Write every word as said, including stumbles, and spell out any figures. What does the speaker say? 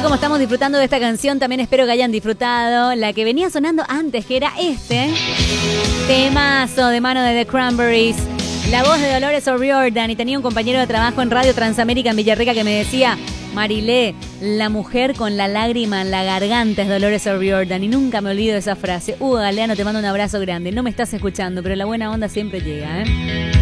como estamos disfrutando de esta canción, también espero que hayan disfrutado la que venía sonando antes, que era este temazo de mano de The Cranberries. La voz de Dolores O'Riordan, y tenía un compañero de trabajo en Radio Transamérica en Villarrica que me decía: Marilé, la mujer con la lágrima en la garganta es Dolores O'Riordan, y nunca me olvido de esa frase. Hugo Galeano, te mando un abrazo grande. No me estás escuchando, pero la buena onda siempre llega, ¿eh?